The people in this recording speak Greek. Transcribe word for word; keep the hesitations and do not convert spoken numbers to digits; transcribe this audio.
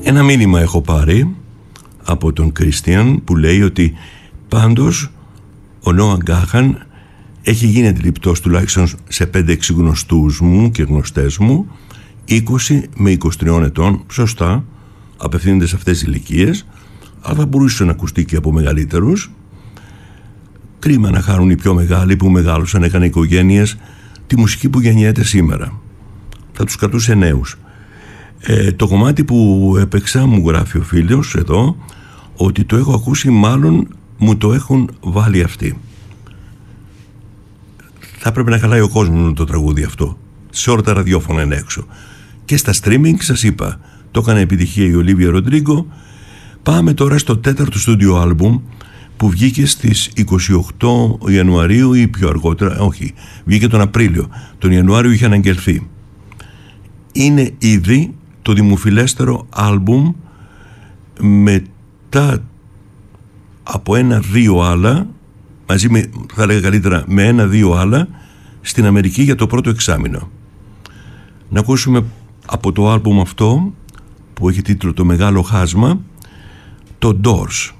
Ένα μήνυμα έχω πάρει από τον Κρίστιαν που λέει ότι πάντως ο Νόα Γκάχαν έχει γίνει αντιληπτός τουλάχιστον σε πέντε έξι γνωστούς μου και γνωστές μου, είκοσι με είκοσι τρία ετών, σωστά, απευθύνεται σε αυτές τις ηλικίες, αλλά θα μπορούσε να ακουστεί και από μεγαλύτερους. Κρίμα να χάνουν οι πιο μεγάλοι που μεγάλωσαν, έκανε οικογένειες, τη μουσική που γεννιέται σήμερα. Θα τους κρατούσε νέους. Ε, το κομμάτι που έπαιξα, μου γράφει ο φίλος εδώ, ότι το έχω ακούσει, μάλλον μου το έχουν βάλει αυτοί. Θα πρέπει να χαλάει ο κόσμος το τραγούδι αυτό. Σε όλα τα ραδιόφωνα είναι έξω. Και στα streaming, σας είπα, το έκανε επιτυχία η Ολίβια Ροντρίγκο. Πάμε τώρα στο τέταρτο στούντιο άλμπουμ που βγήκε στις είκοσι οκτώ Ιανουαρίου ή πιο αργότερα, όχι, βγήκε τον Απρίλιο. Τον Ιανουάριο είχε αναγγελθεί. Είναι ήδη το δημοφιλέστερο άλμπουμ μετά από ένα-δύο άλλα, μαζί με, θα λέγα καλύτερα, με ένα-δύο άλλα στην Αμερική για το πρώτο εξάμηνο. Να ακούσουμε από το άλμπουμ αυτό που έχει τίτλο «Το Μεγάλο Χάσμα» το Doors.